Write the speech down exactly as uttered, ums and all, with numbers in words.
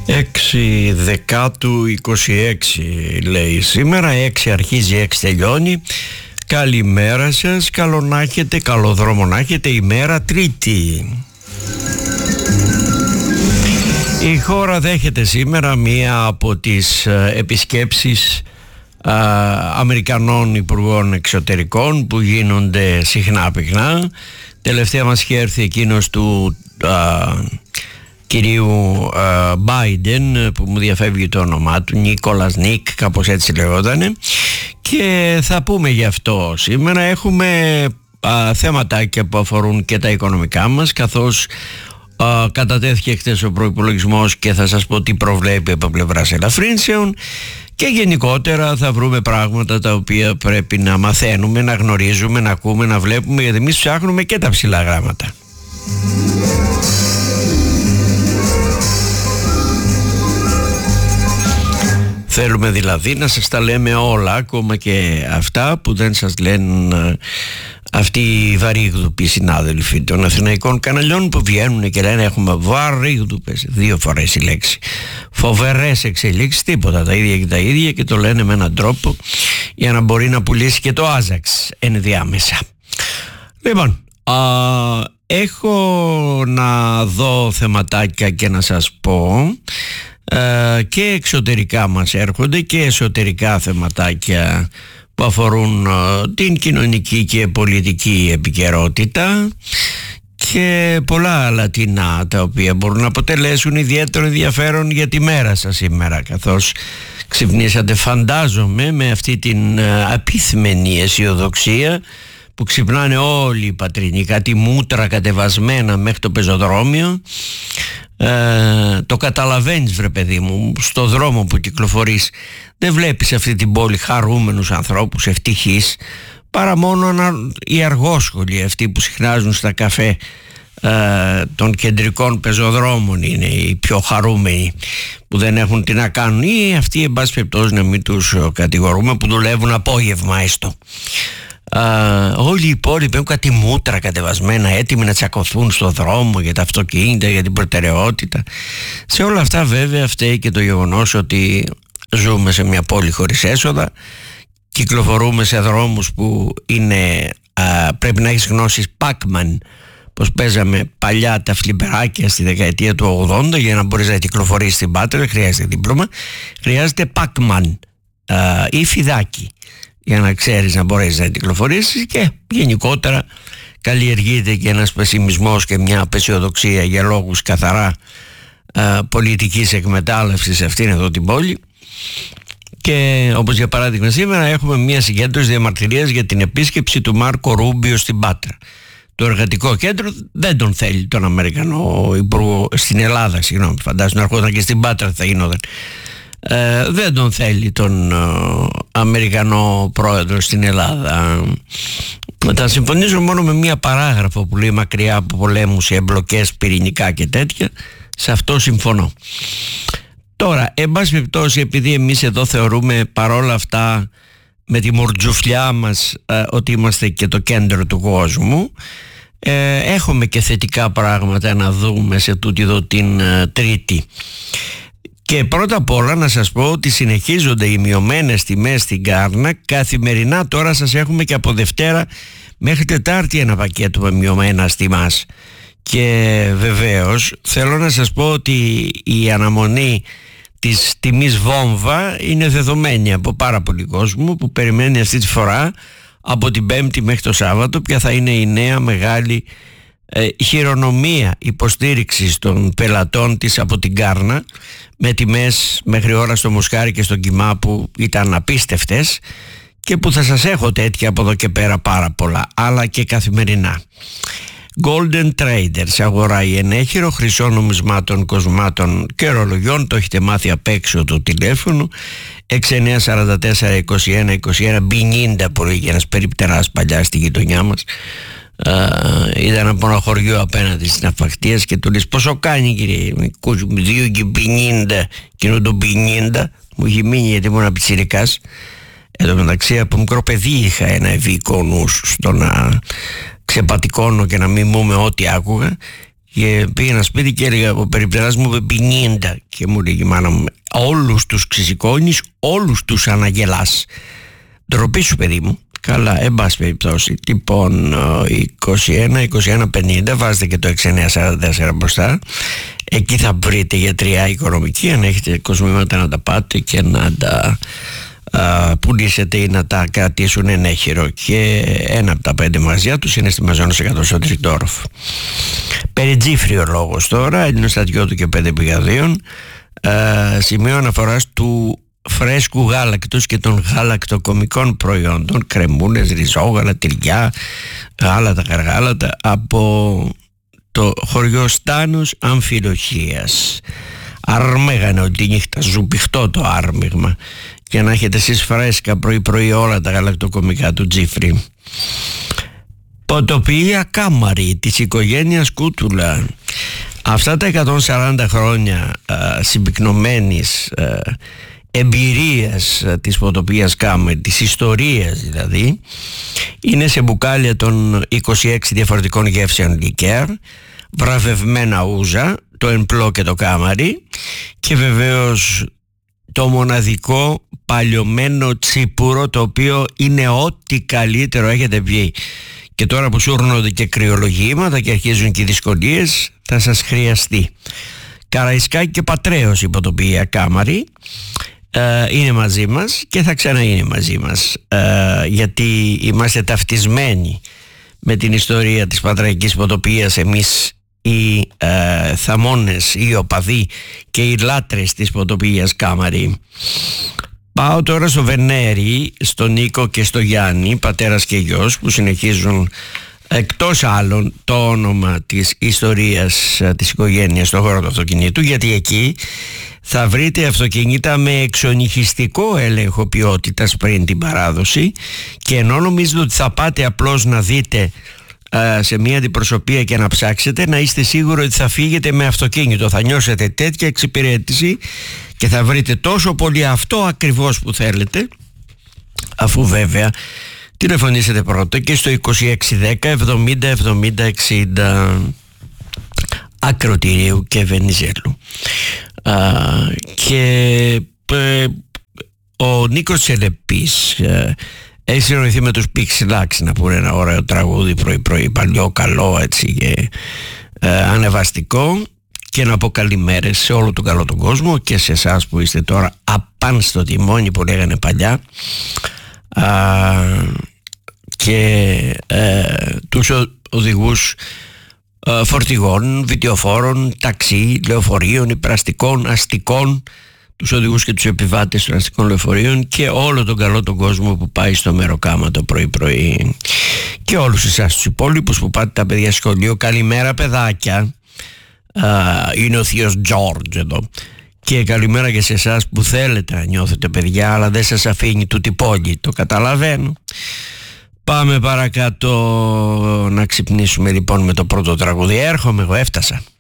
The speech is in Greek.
έξι Δεκάτου είκοσι έξι λέει σήμερα, έξι αρχίζει, έξι τελειώνει. Καλημέρα σας, καλό να έχετε, καλό δρόμο να έχετε, ημέρα Τρίτη. Η χώρα δέχεται σήμερα μία από τις επισκέψεις α, Αμερικανών Υπουργών Εξωτερικών που γίνονται συχνά πυκνά. Τελευταία μας είχε έρθει εκείνος του α, κυρίου Μπάιντεν, που μου διαφεύγει το όνομά του, Νίκολας Νίκ, κάπως έτσι λεγότανε, και θα πούμε γι' αυτό σήμερα. Έχουμε α, θέματάκια που αφορούν και τα οικονομικά μας, καθώς α, κατατέθηκε χτες ο προϋπολογισμός και θα σας πω τι προβλέπει από πλευράς ελαφρύνσεων, και γενικότερα θα βρούμε πράγματα τα οποία πρέπει να μαθαίνουμε, να γνωρίζουμε, να ακούμε, να βλέπουμε, γιατί εμείς ψάχνουμε και τα ψηλά γράμματα. Θέλουμε δηλαδή να σας τα λέμε όλα, ακόμα και αυτά που δεν σας λένε αυτοί οι βαρύγδουποι συνάδελφοι των αθηναϊκών καναλιών που βγαίνουν και λένε έχουμε βαρύγδουπες, δύο φορές η λέξη, φοβερές εξελίξεις, τίποτα, τα ίδια και τα ίδια, και το λένε με έναν τρόπο για να μπορεί να πουλήσει και το Άζαξ ενδιάμεσα. Λοιπόν, α, έχω να δω θεματάκια και να σας πω. Uh, και εξωτερικά μας έρχονται και εσωτερικά θεματάκια που αφορούν uh, την κοινωνική και πολιτική επικαιρότητα και πολλά άλλα τινά, τα οποία μπορούν να αποτελέσουν ιδιαίτερο ενδιαφέρον για τη μέρα σας σήμερα, καθώς ξυπνήσατε, φαντάζομαι, με αυτή την uh, απίθμενη αισιοδοξία που ξυπνάνε όλοι οι πατρινοί, κάτι μούτρα κατεβασμένα μέχρι το πεζοδρόμιο. Ε, το καταλαβαίνεις, βρε παιδί μου, στο δρόμο που κυκλοφορείς δεν βλέπεις αυτή την πόλη χαρούμενους ανθρώπους, ευτυχείς, παρά μόνο οι αργόσχολοι, αυτοί που συχνάζουν στα καφέ ε, των κεντρικών πεζοδρόμων είναι οι πιο χαρούμενοι, που δεν έχουν τι να κάνουν, ή αυτοί, εν πάση περιπτώσει, να μην τους κατηγορούμε, που δουλεύουν απόγευμα έστω. Uh, όλοι οι υπόλοιποι έχουν κάτι μούτρα κατεβασμένα, έτοιμοι να τσακωθούν στο δρόμο για τα αυτοκίνητα, για την προτεραιότητα. Σε όλα αυτά βέβαια φταίει και το γεγονός ότι ζούμε σε μια πόλη χωρίς έσοδα, κυκλοφορούμε σε δρόμους που είναι, uh, πρέπει να έχεις γνώσεις Pac-Man, πως παίζαμε παλιά τα φλιμπεράκια στη δεκαετία του ογδόντα, για να μπορείς να κυκλοφορήσεις στην Πάτρα δεν χρειάζεται δίπλωμα, χρειάζεται Pac-Man uh, ή φιδάκι για να ξέρεις να μπορέσεις να κυκλοφορήσεις, και γενικότερα καλλιεργείται και ένας πεσημισμός και μια απεσιοδοξία για λόγους καθαρά α, πολιτικής εκμετάλλευσης σε αυτήν εδώ την πόλη. Και όπως για παράδειγμα σήμερα έχουμε μια συγκέντρωση διαμαρτυρίας για την επίσκεψη του Μάρκο Ρούμπιο στην Πάτρα. Το εργατικό κέντρο δεν τον θέλει τον Αμερικανό υπουργό στην Ελλάδα, συγγνώμη, φαντάζομαι να ερχόταν και στην Πάτρα θα γινόταν. Ε, δεν τον θέλει τον ε, Αμερικανό πρόεδρο στην Ελλάδα. Θα συμφωνήσω μόνο με μία παράγραφο που λέει μακριά από πολέμους, εμπλοκές πυρηνικά και τέτοια. Σε αυτό συμφωνώ. Τώρα, εν πάση περιπτώσει, επειδή εμείς εδώ θεωρούμε παρόλα αυτά με τη μουρτζουφλιά μας ε, ότι είμαστε και το κέντρο του κόσμου, ε, έχουμε και θετικά πράγματα να δούμε σε τούτη εδώ την ε, Τρίτη. Και πρώτα απ' όλα να σας πω ότι συνεχίζονται οι μειωμένες τιμές στην Κάρνα. Καθημερινά τώρα σας έχουμε και από Δευτέρα μέχρι Τετάρτη ένα πακέτο με μειωμένα τιμάς. Και βεβαίως θέλω να σας πω ότι η αναμονή της τιμής βόμβα είναι δεδομένη από πάρα πολύ κόσμο που περιμένει αυτή τη φορά από την Πέμπτη μέχρι το Σάββατο ποια θα είναι η νέα μεγάλη ε, χειρονομία υποστήριξης των πελατών της από την Κάρνα, με τιμές μέχρι ώρα στο Μοσχάρι και στον Κιμά που ήταν απίστευτες και που θα σας έχω τέτοια από εδώ και πέρα πάρα πολλά, αλλά και καθημερινά. Golden Traders, αγοράει ενέχειρο χρυσών νομισμάτων, κοσμάτων και ρολογιών. Το έχετε μάθει απ' έξω το τηλέφωνο έξι εννιά τέσσερα τέσσερα είκοσι ένα είκοσι ένα πενήντα, που λέγει ένας περιπτεράς παλιά στη γειτονιά μας. Uh, ήταν από ένα χωριό απέναντι στην Αφακτίας και του λες πόσο κάνει κύριε, δύο και πενήντα, κοινό το πενήντα μου είχε μείνει γιατί ήμουν πιτσιρικάς. Εν τω μεταξύ από μικρό παιδί είχα ένα ευήκο νους στο να ξεπατικώνω και να μιμούμε ό,τι άκουγα, Και πήγαινα σπίτι και έλεγα, ο περιπτεράς μου είπε πενήντα, και μου λέγει η μάνα μου, όλους τους ξεσηκώνεις, όλους τους αναγελάς. Ντροπή σου, παιδί μου. Καλά, εν πάση περιπτώσει. Λοιπόν, είκοσι ένα είκοσι ένα πενήντα, βάζετε και το έξι εννιά σαράντα τέσσερα μπροστά. Εκεί θα βρείτε γιατριά οικονομική, αν έχετε κοσμήματα να τα πάτε και να τα α, πουλήσετε ή να τα κρατήσουν ενέχειρο. Και ένα από τα πέντε μαγαζιά τους είναι στη Μεζόνος εκατό στο Τριτόροφ. Περιτζήφρι ο λόγος τώρα, ελληνοστατιώτου και πέντε πηγαδίων. Σημείο αναφοράς του φρέσκου γάλακτος και των γαλακτοκομικών προϊόντων, κρεμούνες, ριζόγαλα, τυριά, γάλατα, γαργάλατα, από το χωριό Στάνος Αμφιλοχίας. Αρμέγανε όλη τη νύχτα, ζουπιχτό το άρμιγμα, για να έχετε εσείς φρέσκα πρωί πρωί όλα τα γαλακτοκομικά του Τζίφρι. Ποτοποιία Κάμαρη της οικογένειας Κούτουλα. Αυτά τα εκατόν σαράντα χρόνια α, συμπυκνωμένης α, εμπειρίας της ποτοποιίας Κάμαρη, της ιστορίας δηλαδή, είναι σε μπουκάλια των είκοσι έξι διαφορετικών γεύσεων λικέρ, βραβευμένα ούζα, το εμπλό και το Κάμαρη, και βεβαίως το μοναδικό παλιωμένο τσίπουρο, το οποίο είναι ό,τι καλύτερο έχετε βγει. Και τώρα που σούρνονται και κρυολογήματα και αρχίζουν και οι δυσκολίες, θα σας χρειαστεί. Καραϊσκάκη και Πατρέως η ποτοποιία Κάμαρη ε, είναι μαζί μας και θα ξαναείνει μαζί μας, ε, γιατί είμαστε ταυτισμένοι με την ιστορία της πατραϊκής ποτοποιίας, εμείς οι ε, θαμώνες, οι οπαδοί και οι λάτρες της ποτοποιίας Κάμαρη. Πάω τώρα στο Βενέρι, στον Νίκο και στο Γιάννη, πατέρας και γιος, που συνεχίζουν εκτός άλλων το όνομα της ιστορίας της οικογένειας στον χώρο του αυτοκινήτου, γιατί εκεί θα βρείτε αυτοκίνητα με εξονυχιστικό έλεγχο ποιότητας πριν την παράδοση, και ενώ νομίζετε ότι θα πάτε απλώς να δείτε α, σε μια αντιπροσωπεία και να ψάξετε, να είστε σίγουροι ότι θα φύγετε με αυτοκίνητο, θα νιώσετε τέτοια εξυπηρέτηση και θα βρείτε τόσο πολύ αυτό ακριβώς που θέλετε, αφού βέβαια τηλεφωνήσετε πρώτα και στο είκοσι έξι δέκα εβδομήντα εβδομήντα εξήντα. Ακροτηρίου και Βενιζέλου. Α, και ε, ο Νίκος Τσελεπής ε, έχει συνοηθεί με τους Pixelax να πούνε ένα ωραίο τραγούδι πρωί πρωί, παλιό, καλό, έτσι, και ε, ανεβαστικό, και να πω καλημέρες σε όλο τον καλό τον κόσμο και σε εσάς που είστε τώρα απάν στο τιμόνι που λέγανε παλιά, α, και ε, τους οδηγούς ε, φορτηγών, βιτιοφόρων, ταξί, λεωφορείων, υπεραστικών, αστικών, τους οδηγούς και τους επιβάτες των αστικών λεωφορείων και όλο τον καλό τον κόσμο που πάει στο Μεροκάμα το πρωί πρωί, και όλους εσάς τους υπόλοιπους που πάτε τα παιδιά σχολείο. Καλημέρα παιδάκια. Uh, είναι ο θείος Τζόρτζ εδώ, και καλημέρα και σε εσάς που θέλετε να νιώθετε παιδιά, αλλά δεν σας αφήνει τούτη πόλη, το καταλαβαίνω. Πάμε παρακάτω να ξυπνήσουμε λοιπόν με το πρώτο τραγούδι. Έρχομαι εγώ, έφτασα.